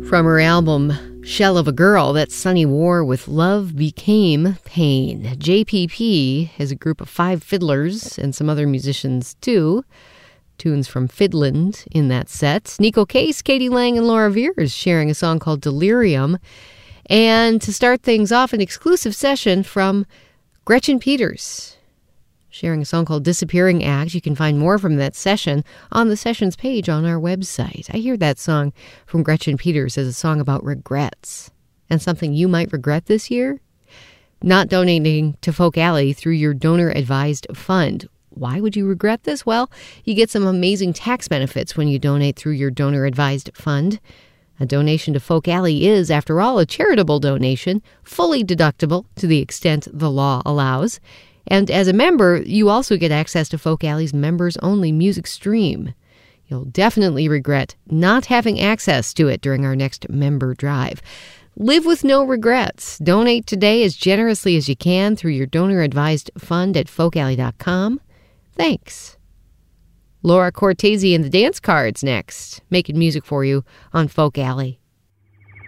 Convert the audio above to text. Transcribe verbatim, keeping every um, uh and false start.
From her album Shell of a Girl, that's Sunny War with Love Became Pain. J P P is a group of five fiddlers and some other musicians too. Tunes from Fiddland in that set. Nico Case, Katie Lang, and Laura Veers sharing a song called Delirium. And to start things off, an exclusive session from Gretchen Peters, sharing a song called Disappearing Act. You can find more from that session on the sessions page on our website. I hear that song from Gretchen Peters as a song about regrets and something you might regret this year. Not donating to Folk Alley through your donor-advised fund. Why would you regret this? Well, you get some amazing tax benefits when you donate through your donor-advised fund. A donation to Folk Alley is, after all, a charitable donation, fully deductible to the extent the law allows. And as a member, you also get access to Folk Alley's members-only music stream. You'll definitely regret not having access to it during our next member drive. Live with no regrets. Donate today as generously as you can through your donor-advised fund at folk alley dot com. Thanks. Laura Cortese and the Dance Cards next, making music for you on Folk Alley.